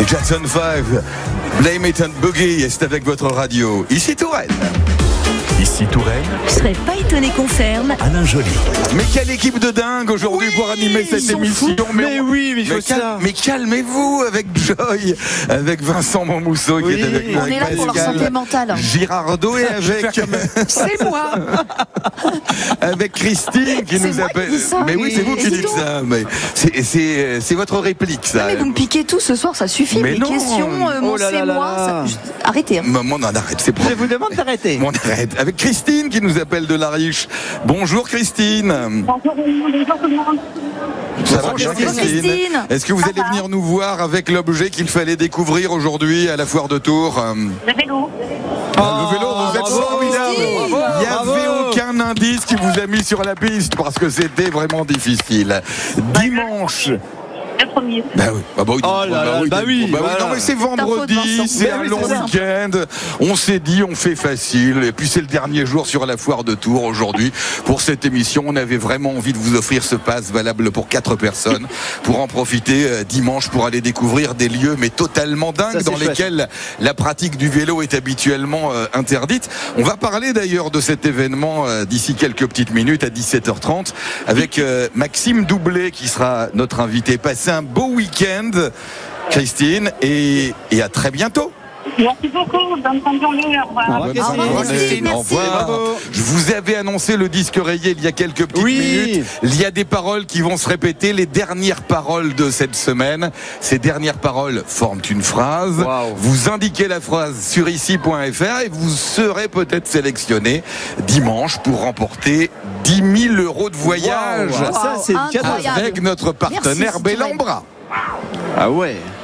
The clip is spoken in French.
Jackson 5, Blame It and Boogie, et c'est avec votre radio. Ici Touraine. Ici Touraine. Je serais pas étonné qu'on ferme. Alain Joly. Mais quelle équipe de dingue aujourd'hui pour animer cette émission. Mais calmez-vous avec Joy, avec Vincent Montmousseau qui est avec nous. On est là pour leur santé mentale. Girardot et avec C'est moi. avec Christine qui nous appelle. Mais oui, c'est vous qui dites ça. Mais c'est votre réplique, ça. Non, mais vous me piquez tout ce soir, ça suffit. Mais les non. questions, c'est moi. Arrêtez. On en arrête, c'est Je vous demande d'arrêter. On arrête. Avec Christine qui nous appelle de La Riche. Bonjour Christine. Bonjour tout le monde. Ça va bien Christine. Est-ce que vous allez venir nous voir avec l'objet qu'il fallait découvrir aujourd'hui à la foire de Tours? Le vélo. Le vélo, vous êtes bravo, formidable. Il n'y avait aucun indice qui vous a mis sur la piste parce que c'était vraiment difficile. Dimanche. Le premier. Bah oui. Non mais c'est vendredi, c'est un long week-end. On s'est dit on fait facile et puis c'est le dernier jour sur la foire de Tours aujourd'hui. Pour cette émission, on avait vraiment envie de vous offrir ce pass valable pour 4 personnes pour en profiter dimanche pour aller découvrir des lieux mais totalement dingues dans lesquels la pratique du vélo est habituellement interdite. On va parler d'ailleurs de cet événement d'ici quelques petites minutes à 17h30 avec Maxime Doublet qui sera notre invité. Passez un beau week-end, Christine, et à très bientôt. Merci beaucoup. Bonne fin de journée. Au revoir. Au revoir. Je vous avais annoncé le disque rayé il y a quelques petites minutes. Il y a des paroles qui vont se répéter. Les dernières paroles de cette semaine. Ces dernières paroles forment une phrase. Wow. Vous indiquez la phrase sur ici.fr et vous serez peut-être sélectionné dimanche pour remporter 10 000 € de voyage. Ça, c'est le cadeau. Avec notre partenaire Bellambra. Ah ouais.